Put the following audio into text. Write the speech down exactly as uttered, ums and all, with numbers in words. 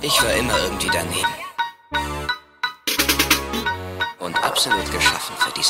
Ich war immer irgendwie daneben. Und absolut geschaffen für diesen